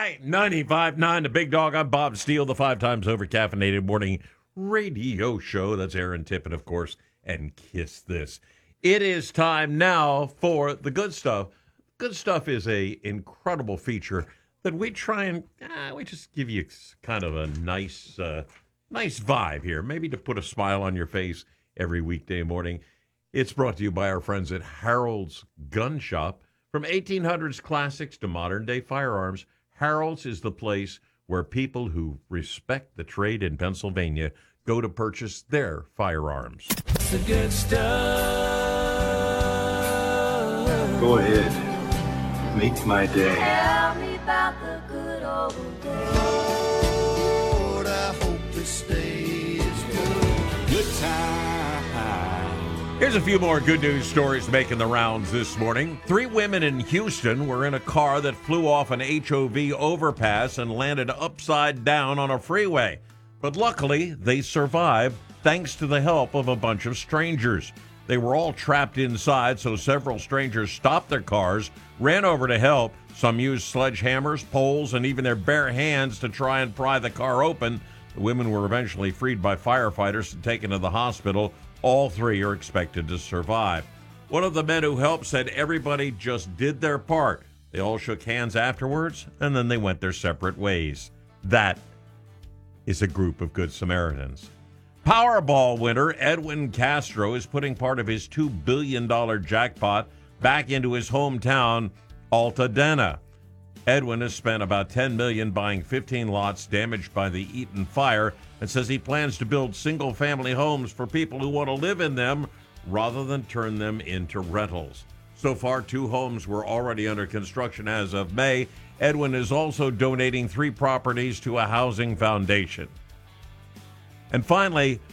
right, 95.9, the Big Dog. I'm Bob Steele, the 5 times over caffeinated morning radio show. That's Aaron Tippin, of course, and Kiss This. It is time now for the good stuff. Good stuff is a incredible feature that we try and we just give you kind of a nice vibe here, maybe to put a smile on your face every weekday morning. It's brought to you by our friends at Harold's Gun Shop. From 1800s classics to modern-day firearms, Harold's is the place where people who respect the trade in Pennsylvania go to purchase their firearms. The good stuff. Go ahead. Make my day. Tell me about the good old days. Lord, I hope this day is good. Good time. Here's a few more good news stories making the rounds this morning. 3 women in Houston were in a car that flew off an HOV overpass and landed upside down on a freeway. But luckily, they survived thanks to the help of a bunch of strangers. They were all trapped inside, so several strangers stopped their cars, ran over to help. Some used sledgehammers, poles, and even their bare hands to try and pry the car open. The women were eventually freed by firefighters and taken to the hospital. All 3 are expected to survive. One of the men who helped said everybody just did their part. They all shook hands afterwards, and then they went their separate ways. That is a group of good Samaritans. Powerball winner Edwin Castro is putting part of his $2 billion jackpot back into his hometown, Altadena. Edwin has spent about $10 million buying 15 lots damaged by the Eaton fire and says he plans to build single-family homes for people who want to live in them rather than turn them into rentals. So far, 2 homes were already under construction as of May. Edwin is also donating 3 properties to a housing foundation. And finally,